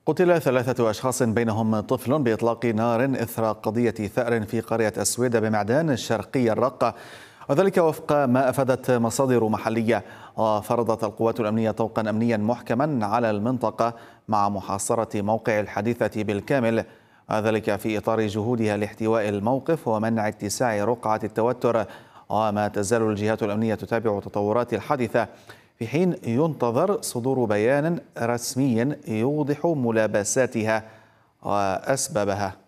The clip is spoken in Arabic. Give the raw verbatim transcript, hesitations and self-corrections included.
قتل ثلاثة أشخاص بينهم طفل بإطلاق نار إثر قضية ثأر في قرية السويدة بمعدان الشرقية الرقة، وذلك وفق ما أفادت مصادر محلية. وفرضت القوات الأمنية طوقا أمنيا محكما على المنطقة مع محاصرة موقع الحادثة بالكامل، وذلك في إطار جهودها لاحتواء الموقف ومنع اتساع رقعة التوتر. وما تزال الجهات الأمنية تتابع تطورات الحادثة، في حين ينتظر صدور بيان رسمي يوضح ملابساتها وأسبابها.